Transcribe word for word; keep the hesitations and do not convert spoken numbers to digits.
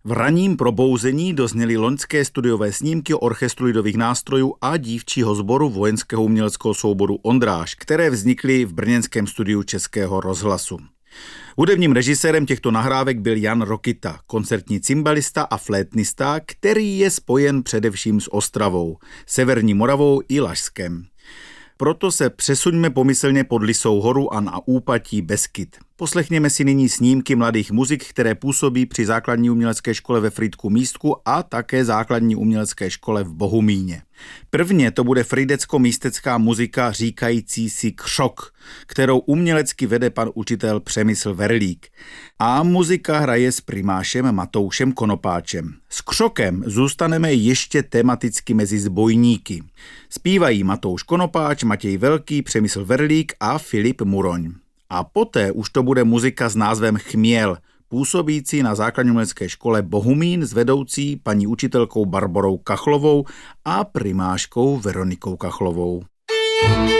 V ranním probouzení dozněly loňské studiové snímky orchestru lidových nástrojů a dívčího sboru vojenského uměleckého souboru Ondráž, které vznikly v brněnském studiu Českého rozhlasu. Hudebním režisérem těchto nahrávek byl Jan Rokita, koncertní cymbalista a flétnista, který je spojen především s Ostravou, Severní Moravou i Lašskem. Proto se přesuňme pomyslně pod Lysou horu a na úpatí Beskyd. Poslechněme si nyní snímky mladých muzik, které působí při základní umělecké škole ve Frýdku-Místku a také základní umělecké škole v Bohumíně. Prvně to bude frýdecko-místecká muzika říkající si křok, kterou umělecky vede pan učitel Přemysl Verlík. A muzika hraje s primášem Matoušem Konopáčem. S křokem zůstaneme ještě tematicky mezi zbojníky. Zpívají Matouš Konopáč, Matěj Velký, Přemysl Verlík a Filip Muroň. A poté už to bude muzika s názvem Chměl, působící na základní umělecké škole Bohumín s vedoucí paní učitelkou Barborou Kachlovou a primáškou Veronikou Kachlovou.